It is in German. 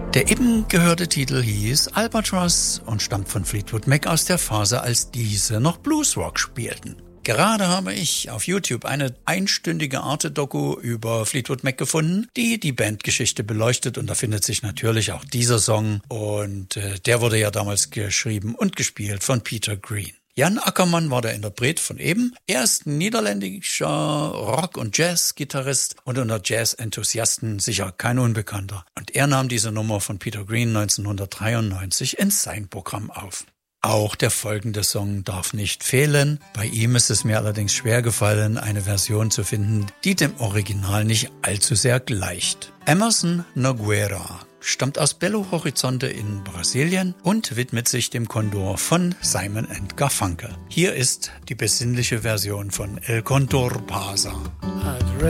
Der eben gehörte Titel hieß Albatross und stammt von Fleetwood Mac aus der Phase, als diese noch Bluesrock spielten. Gerade habe ich auf YouTube eine einstündige Arte-Doku über Fleetwood Mac gefunden, die die Bandgeschichte beleuchtet, und da findet sich natürlich auch dieser Song, und der wurde ja damals geschrieben und gespielt von Peter Green. Jan Ackermann war der Interpret von eben. Er ist ein niederländischer Rock- und Jazz-Gitarrist und unter Jazz-Enthusiasten sicher kein Unbekannter. Und er nahm diese Nummer von Peter Green 1993 in sein Programm auf. Auch der folgende Song darf nicht fehlen. Bei ihm ist es mir allerdings schwer gefallen, eine Version zu finden, die dem Original nicht allzu sehr gleicht. Emerson Nogueira stammt aus Belo Horizonte in Brasilien und widmet sich dem Condor von Simon & Garfunkel. Hier ist die besinnliche Version von El Condor Pasa.